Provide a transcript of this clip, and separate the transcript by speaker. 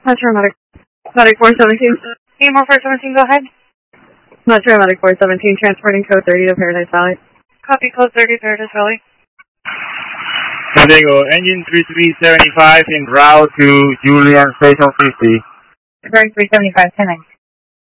Speaker 1: Metro Medic 417.
Speaker 2: Emo 417, go ahead.
Speaker 1: Metro Medic 417, transporting code 30 to Paradise Valley.
Speaker 2: Copy code 30, Paradise Valley.
Speaker 3: San Diego, engine 3375 en route to Julian Station 50.
Speaker 2: Very 375, 10